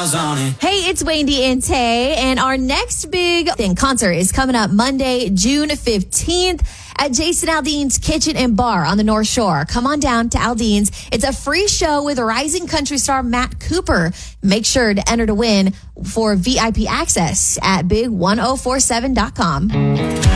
miles on it. Hey, it's Wendy and Tay, and our next big concert is coming up Monday, June 15th at Jason Aldean's Kitchen and Bar on the North Shore. Come on down to Aldean's. It's a free show with rising country star Matt Cooper. Make sure to enter to win for VIP access at big1047.com.